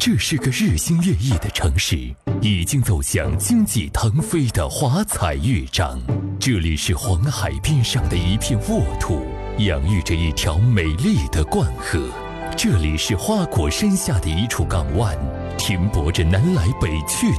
这是个日新月异的城市，已经走向经济腾飞的华彩乐章。这里是黄海边上的一片沃土，养育着一条美丽的灌河。这里是花果山下的一处港湾，停泊着南来北去